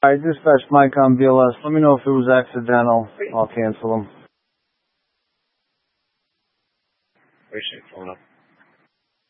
Alright, dispatch Mike on BLS. Let me know if it was accidental. I'll cancel them. Appreciate it.